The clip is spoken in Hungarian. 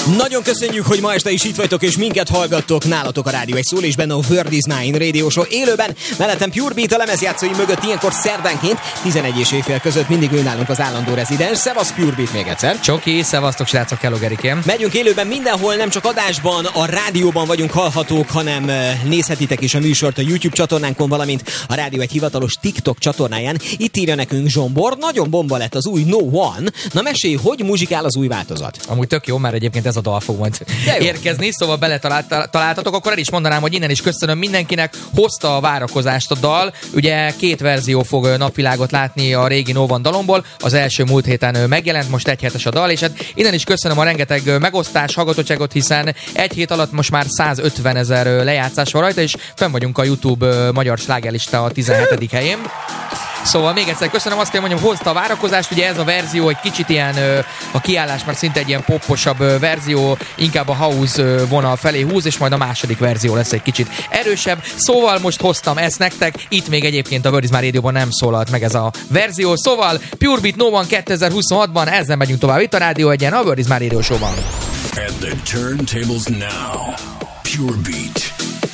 Nagyon köszönjük, hogy ma este is itt vagytok, és minket hallgattok. Nálatok a rádió egy szól, és benne a World is Mine Radio Show élőben. Mellettem Pure Beat a lemezjátszói mögött ilyenkor szerdánként 11 és éjfél között mindig ő nálunk az állandó rezidens. Szevasz Pure Beat még egyszer. Csoki, szevasztok srácok, hello Gerikém. Megyünk élőben mindenhol, nem csak adásban, a rádióban vagyunk hallhatók, hanem nézhetitek is a műsort a YouTube csatornánkon, valamint a rádió egy hivatalos TikTok csatornáján. Itt írja nekünk Zsombor, nagyon bomba lett az új No One. Na mesélj, hogy muzsikál az új változat? Amúgy tök jó, már egyébként ez a dal fog majd érkezni, szóval beletaláltatok, akkor el is mondanám, hogy innen is köszönöm mindenkinek, hozta a várakozást a dal, ugye 2 verzió fog napvilágot látni a régi No One dalomból, az első múlt héten megjelent, most egy hetes a dal, és hát innen is köszönöm a rengeteg megosztás, hallgatottságot, hiszen egy hét alatt most már 150 000 lejátszás van rajta, és fenn vagyunk a YouTube magyar slágerlista a 17. helyén. Szóval még egyszer köszönöm, azt kell mondjam, hozta a várakozást, ugye ez a verzió egy kicsit ilyen, a kiállás már szinte egy ilyen popposabb verzió, inkább a house vonal felé húz, és majd a második verzió lesz egy kicsit erősebb. Szóval most hoztam ezt nektek, itt még egyébként a World is Mine Radio-ban nem szólalt meg ez a verzió, szóval Pure Beat No One 2026-ban, ezzel megyünk tovább itt a Rádió Egyen, a World is Mine Radio Show-ban. At the turntables now, Pure Beat.